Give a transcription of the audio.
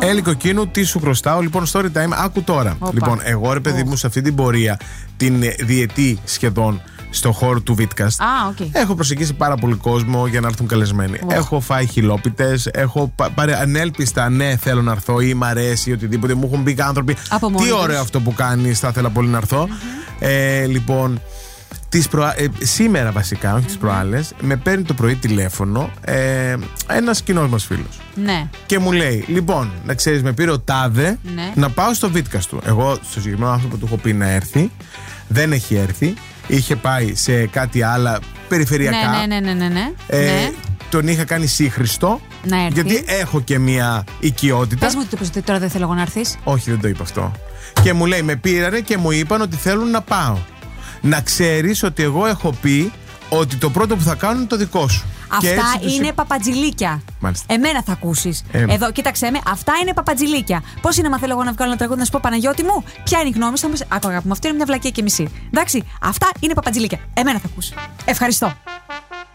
Έλλη Κοκκίνου, τι σου χρωστάω. Λοιπόν, story time, άκου τώρα. Λοιπόν, εγώ ρε παιδί μου, σε αυτή την πορεία, την διετή σχεδόν, στο χώρο του Vidcast, έχω προσεγγίσει πάρα πολύ κόσμο για να έρθουν καλεσμένοι. Έχω φάει χιλόπιτες, έχω πάρει ανέλπιστα, ναι, θέλω να έρθω ή μ' αρέσει ή οτιδήποτε. Μου έχουν πει άνθρωποι, τι ωραίο αυτό που κάνεις, θα ήθελα πολύ να έρθω. Λοιπόν, σήμερα βασικά, όχι τις προάλλες, με παίρνει το πρωί τηλέφωνο ένας κοινός μας φίλος. Ναι. Και μου λέει, λοιπόν, να ξέρεις, με πήρε ο τάδε να πάω στο Vidcast του. Εγώ στο συγκεκριμένο άνθρωπο του έχω πει να έρθει, δεν έχει έρθει. Είχε πάει σε κάτι άλλα περιφερειακά. Ναι. Τον είχα κάνει σύγχρηστο. Γιατί έχω και μια οικειότητα. Πες μου ότι τώρα δεν θέλω εγώ να έρθεις. Όχι, δεν το είπα αυτό. Και μου λέει, με πήρανε και μου είπαν ότι θέλουν να πάω. Να ξέρεις ότι εγώ έχω πει ότι το πρώτο που θα κάνουν είναι το δικό σου. Αυτά είναι παπατζηλίκια. Μάλιστα. Εμένα θα ακούσεις. Εδώ, κοίταξέ με, αυτά είναι παπατζηλίκια. Πώς είναι, μα θέλω εγώ να βγάλω ένα τραγούδι να σου πω, Παναγιώτη μου, ποια είναι η γνώμη σου? Θα μου πεις, άκου αγάπη μου, αυτή είναι μια βλακία και μισή. Εντάξει, αυτά είναι παπατζηλίκια. Εμένα θα ακούσεις. Ευχαριστώ.